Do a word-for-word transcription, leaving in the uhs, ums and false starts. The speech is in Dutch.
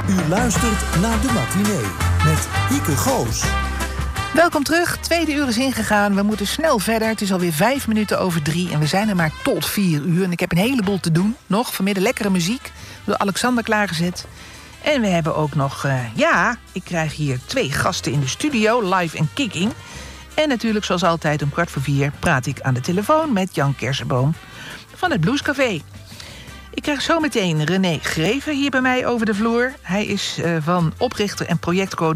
U luistert naar De Matinee met Hieke Goos. Welkom terug, tweede uur is ingegaan. We moeten snel verder, het is alweer vijf minuten over drie... en we zijn er maar tot vier uur. En ik heb een heleboel te doen, nog. Vanmiddag lekkere muziek, door Alexander klaargezet. En we hebben ook nog, uh, ja, ik krijg hier twee gasten in de studio, live en kicking. En natuurlijk, zoals altijd, om kwart voor vier praat ik aan de telefoon... met Jan Kersenboom van het Bluescafé. Ik krijg zo meteen René Greven hier bij mij over de vloer. Hij is uh, van oprichter en projectcoördinator